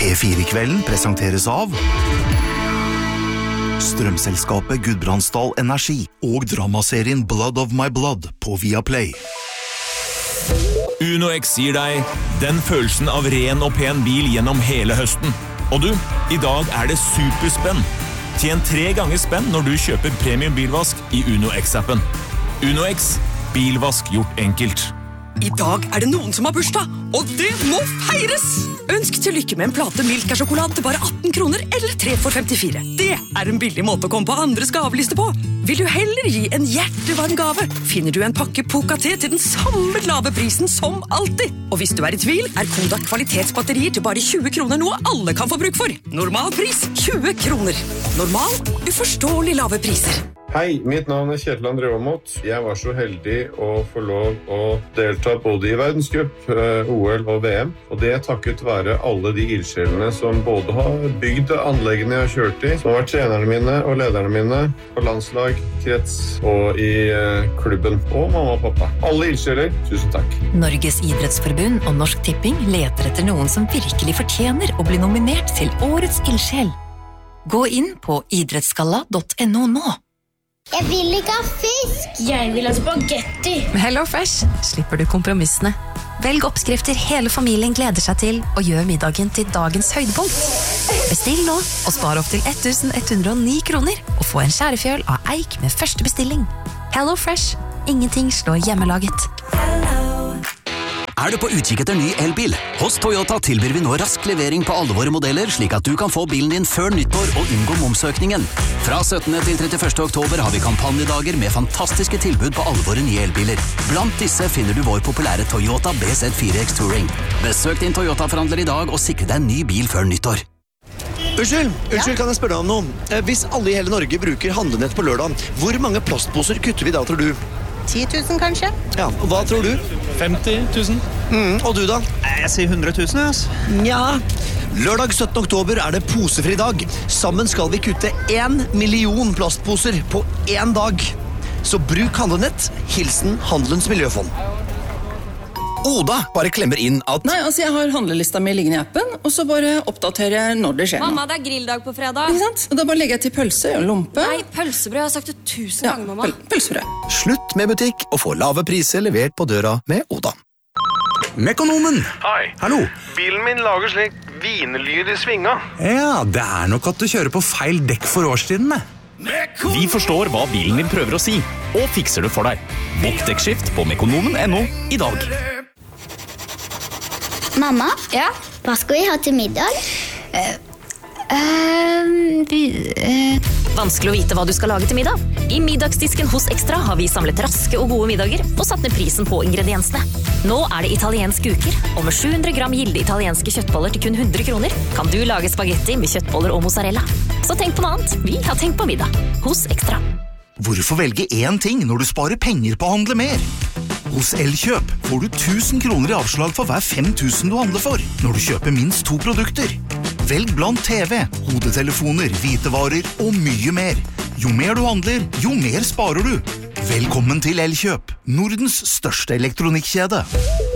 P4-kvelden presenteres av Strømselskapet Gudbrandsdal Energi og dramaserien Blood of My Blood på Viaplay. UnoX gir deg den følelsen av ren og pen bil gjennom hele høsten. Og du, i dag er det superspenn. Tjen 3 ganger spenn når du kjøper premium bilvask i UnoX-appen. UnoX, bilvask gjort enkelt. I dag er det noen som har bursdag, og det må feires! Ønsk til lykke med en plate Milka-sjokolade til bare 18 kroner, eller 3 for 54. Det er en billig måte å komme på andres gaveliste på. Vil du heller gi en hjertevarm gave, finner du en pakke Poca-te til den samme lave prisen som alltid. Og hvis du er i tvil, er Kodak kvalitetsbatterier til bare 20 kroner noe alle kan få bruk for. Normal pris 20 kroner. Normal, uforståelig lave priser. Hei, mitt navn er Kjetil André Aamodt. Jeg var så heldig å få lov å delta både i verdenscup, OL og VM. Og det er takket være alle de ildsjelene som både har bygd anleggene jeg har kjørt i, som har vært trenerne mine og lederne mine på landslag, krets og i klubben. Og mamma og pappa. Alle ildsjeler, tusen takk. Norges idrettsforbund og Norsk Tipping leter etter noen som virkelig fortjener å bli nominert til Årets ildsjel. Gå inn på idrettsgalla.no nå. Jeg vil ikke ha fisk. Jeg vil ha spagetti. Med HelloFresh slipper du kompromissene. Velg oppskrifter hele familien gleder seg til, og gjør middagen til dagens høydepunkt. Bestill nå, og spar opp til 1109 kroner, og få en skjærefjøl av eik med første bestilling. HelloFresh. Ingenting slår hjemmelaget. Er du på utkikk etter ny elbil? Hos Toyota tilbyr vi nå rask levering på alle våre modeller, slik at du kan få bilen din før nyttår og unngå momsøkningen. Fra 17. til 31. oktober har vi kampanjedager med fantastiske tilbud på alle våre nye elbiler. Blant disse finner du vår populære Toyota BZ4X Touring. Besøk din Toyota-forhandler i dag og sikre deg en ny bil før nyttår. Unnskyld, kan jeg spørre deg om noe? Hvis alle i hele Norge bruker handlenett på lørdag, hvor mange plastposer kutter vi da, tror du? 10 000 kanskje? Ja, og hva tror du? 50 000. Og du da? Jeg sier 100 000, altså. Nja. Lørdag 17. oktober er det posefri dag. Sammen skal vi kutte 1 million plastposer på 1 dag. Så bruk handlenett. Hilsen Handelens Miljøfond. Oda bare klemmer inn at... Nei, altså jeg har handlelista mi liggende i appen, og så bare oppdaterer jeg når det skjer. Mamma, det er grilldag på fredag. Ikke sant? Og da bare legger jeg til pølse og lompe. Nei, pølsebrød, jeg har sagt det 1000 ganger, mamma. Pølsebrød. Slutt med butikk og få lave priser levert på døra med Oda. Mekonomen. Hei. Hallo. Bilen min lager slik vinelyd i svinga. Ja, det er nok at du kjører på feil dekk for årstidene. Vi forstår hva bilen din prøver å si, og fikser det for deg. Bokk dekkskift på mekonomen.no i dag. Mamma? Ja? Hva skal vi ha til middag? Vanskelig å vite hva du skal lage til middag. I middagsdisken hos Extra har vi samlet raske og gode middager og satt ned prisen på ingrediensene. Nå er det italiensk uker, og med 700 gram gilde italienske kjøttboller til kun 100 kroner kan du lage spagetti med kjøttboller og mozzarella. Så tenk på noe annet. Vi har tenkt på middag hos Extra. Hvorfor velge én ting når du sparer penger på å handle mer? Hos Elkjøp får du 1000 kroner i avslag for hver 5000 du handler for, når du kjøper minst 2 produkter. Velg blant TV, hodetelefoner, hvitevarer og mye mer. Jo mer du handler, jo mer sparer du. Velkommen til Elkjøp, Nordens største elektronikkjede.